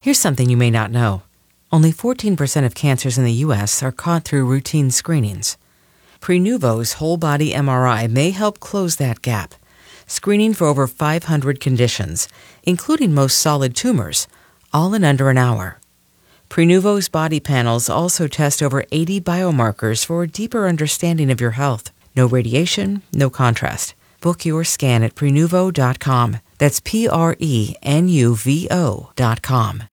Here's something you may not know. Only 14% of cancers in the U.S. are caught through routine screenings. Prenuvo's whole-body MRI may help close that gap, screening for over 500 conditions, including most solid tumors, all in under an hour. Prenuvo's body panels also test over 80 biomarkers for a deeper understanding of your health. No radiation, no contrast. Book your scan at Prenuvo.com. That's Prenuvo.com.